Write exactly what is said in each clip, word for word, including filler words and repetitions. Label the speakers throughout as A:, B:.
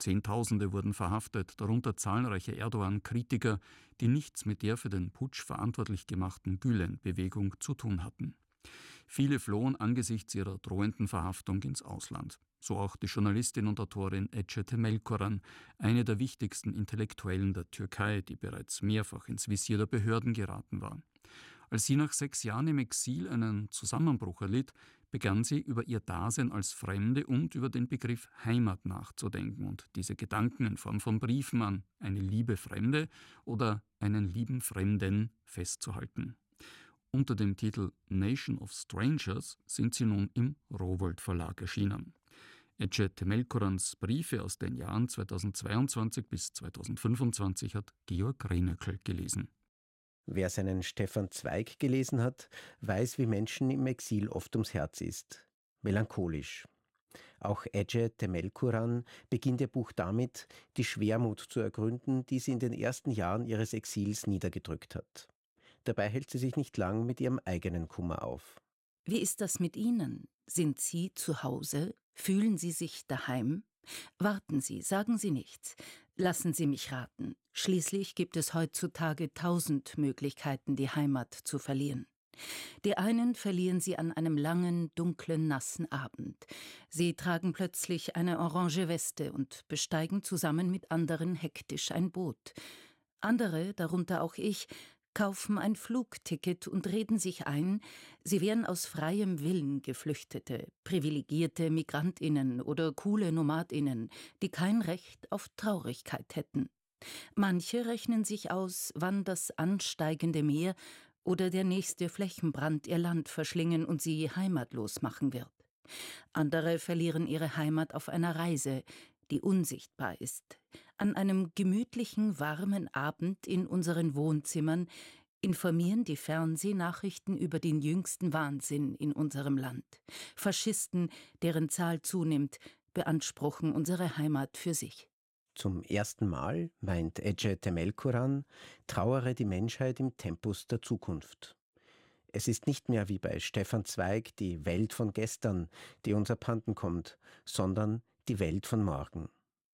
A: Zehntausende wurden verhaftet, darunter zahlreiche Erdogan-Kritiker, die nichts mit der für den Putsch verantwortlich gemachten Gülen-Bewegung zu tun hatten. Viele flohen angesichts ihrer drohenden Verhaftung ins Ausland. So auch die Journalistin und Autorin Ece Temelkuran, eine der wichtigsten Intellektuellen der Türkei, die bereits mehrfach ins Visier der Behörden geraten war. Als sie nach sechs Jahren im Exil einen Zusammenbruch erlitt, begann sie über ihr Dasein als Fremde und über den Begriff Heimat nachzudenken und diese Gedanken in Form von Briefen an eine liebe Fremde oder einen lieben Fremden festzuhalten. Unter dem Titel Nation of Strangers sind sie nun im Rowohlt Verlag erschienen. Ece Temelkurans Briefe aus den Jahren zweitausendzweiundzwanzig bis zweitausendfünfundzwanzig hat Georg Reinöckl gelesen.
B: Wer seinen Stefan Zweig gelesen hat, weiß, wie Menschen im Exil oft ums Herz ist. Melancholisch. Auch Ece Temelkuran beginnt ihr Buch damit, die Schwermut zu ergründen, die sie in den ersten Jahren ihres Exils niedergedrückt hat. Dabei hält sie sich nicht lang mit ihrem eigenen Kummer auf.
C: Wie ist das mit Ihnen? Sind Sie zu Hause? Fühlen Sie sich daheim? Warten Sie, sagen Sie nichts. Lassen Sie mich raten. Schließlich gibt es heutzutage tausend Möglichkeiten, die Heimat zu verlieren. Die einen verlieren sie an einem langen, dunklen, nassen Abend. Sie tragen plötzlich eine orange Weste und besteigen zusammen mit anderen hektisch ein Boot. Andere, darunter auch ich, kaufen ein Flugticket und reden sich ein, sie wären aus freiem Willen Geflüchtete, privilegierte MigrantInnen oder coole NomadInnen, die kein Recht auf Traurigkeit hätten. Manche rechnen sich aus, wann das ansteigende Meer oder der nächste Flächenbrand ihr Land verschlingen und sie heimatlos machen wird. Andere verlieren ihre Heimat auf einer Reise, die unsichtbar ist. An einem gemütlichen, warmen Abend in unseren Wohnzimmern informieren die Fernsehnachrichten über den jüngsten Wahnsinn in unserem Land. Faschisten, deren Zahl zunimmt, beanspruchen unsere Heimat für sich.
B: Zum ersten Mal, meint Ece Temelkuran, trauere die Menschheit im Tempus der Zukunft. Es ist nicht mehr wie bei Stefan Zweig die Welt von gestern, die uns abhanden kommt, sondern die Welt von morgen.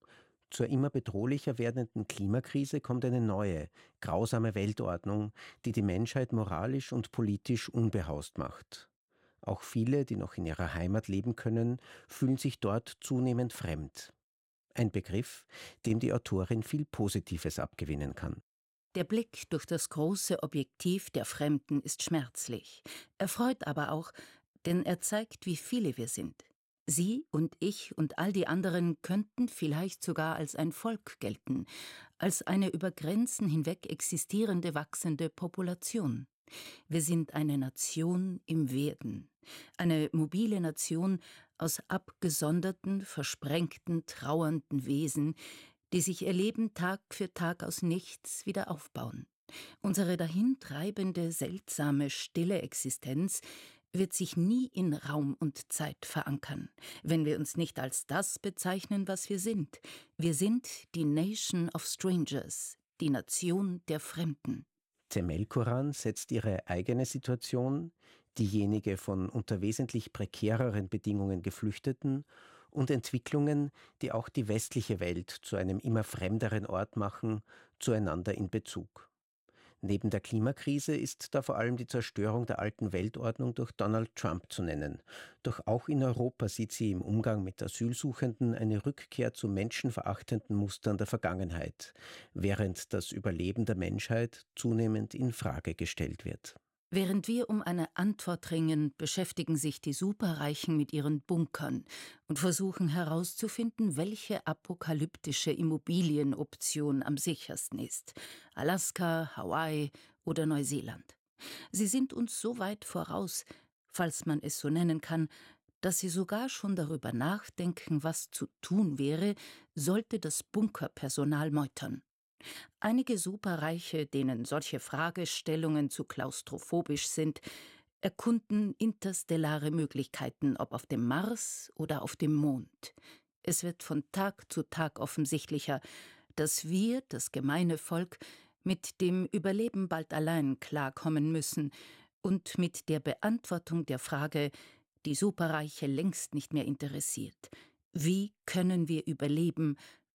B: Zur immer bedrohlicher werdenden Klimakrise kommt eine neue, grausame Weltordnung, die die Menschheit moralisch und politisch unbehaust macht. Auch viele, die noch in ihrer Heimat leben können, fühlen sich dort zunehmend fremd. Ein Begriff, dem die Autorin viel Positives abgewinnen kann.
C: Der Blick durch das große Objektiv der Fremden ist schmerzlich. Er freut aber auch, denn er zeigt, wie viele wir sind. Sie und ich und all die anderen könnten vielleicht sogar als ein Volk gelten, als eine über Grenzen hinweg existierende, wachsende Population. Wir sind eine Nation im Werden, eine mobile Nation aus abgesonderten, versprengten, trauernden Wesen, die sich ihr Leben Tag für Tag aus nichts wieder aufbauen. Unsere dahintreibende, seltsame, stille Existenz wird sich nie in Raum und Zeit verankern, wenn wir uns nicht als das bezeichnen, was wir sind. Wir sind die Nation of Strangers, die Nation der Fremden.
B: Temelkuran setzt ihre eigene Situation, diejenige von unter wesentlich prekäreren Bedingungen Geflüchteten, und Entwicklungen, die auch die westliche Welt zu einem immer fremderen Ort machen, zueinander in Bezug. Neben der Klimakrise ist da vor allem die Zerstörung der alten Weltordnung durch Donald Trump zu nennen. Doch auch in Europa sieht sie im Umgang mit Asylsuchenden eine Rückkehr zu menschenverachtenden Mustern der Vergangenheit, während das Überleben der Menschheit zunehmend in Frage gestellt wird.
C: Während wir um eine Antwort ringen, beschäftigen sich die Superreichen mit ihren Bunkern und versuchen herauszufinden, welche apokalyptische Immobilienoption am sichersten ist. Alaska, Hawaii oder Neuseeland. Sie sind uns so weit voraus, falls man es so nennen kann, dass sie sogar schon darüber nachdenken, was zu tun wäre, sollte das Bunkerpersonal meutern. Einige Superreiche, denen solche Fragestellungen zu klaustrophobisch sind, erkunden interstellare Möglichkeiten, ob auf dem Mars oder auf dem Mond. Es wird von Tag zu Tag offensichtlicher, dass wir, das gemeine Volk, mit dem Überleben bald allein klarkommen müssen und mit der Beantwortung der Frage, die Superreiche längst nicht mehr interessiert: Wie können wir überleben,